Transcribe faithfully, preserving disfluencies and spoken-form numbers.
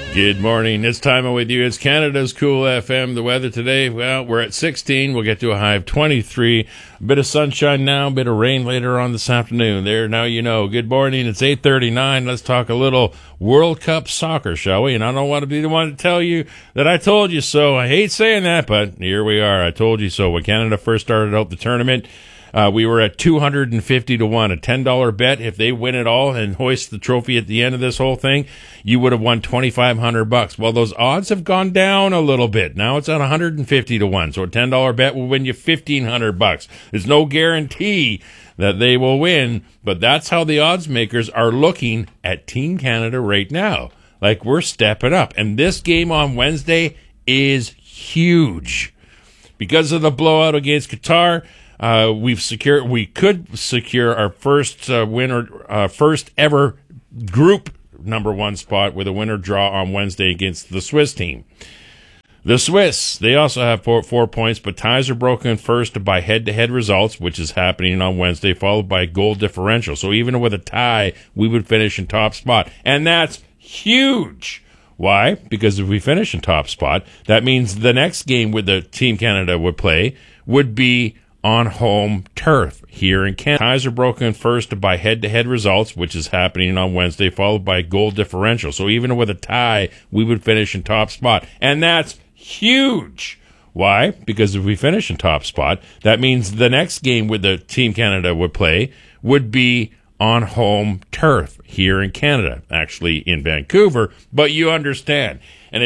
Good morning. It's time with you. It's Canada's Cool F M. The weather today, well, we're at sixteen. We'll get to a high of twenty-three. A bit of sunshine now, a bit of rain later on this afternoon. There, now you know. Good morning. It's eight thirty-nine. Let's talk a little World Cup soccer, shall we? And I don't want to be the one to tell you that I told you so. I hate saying that, but here we are. I told you so. When Canada first started out the tournament, Uh, we were at two hundred fifty to one, a ten dollar bet. If they win it all and hoist the trophy at the end of this whole thing, you would have won twenty-five hundred bucks. Well, those odds have gone down a little bit. Now it's at one hundred fifty to one. So a ten dollar bet will win you fifteen hundred bucks. There's no guarantee that they will win, but that's how the odds makers are looking at Team Canada right now. Like, we're stepping up. And this game on Wednesday is huge. Because of the blowout against Qatar, Uh, we've secured, we could secure our first uh, winner, uh, first ever group number one spot with a winner draw on Wednesday against the Swiss team. The Swiss, they also have four, four points, but ties are broken first by head-to-head results, which is happening on Wednesday, followed by goal differential. So even with a tie, we would finish in top spot. And that's huge. Why? Because if we finish in top spot, that means the next game with the Team Canada would play would be on home turf here in Canada. Ties are broken first by head-to-head results, which is happening on Wednesday, followed by goal differential. So even with a tie, we would finish in top spot. And that's huge. Why? Because if we finish in top spot, that means the next game with the Team Canada would play would be on home turf here in Canada, actually in Vancouver, but you understand. And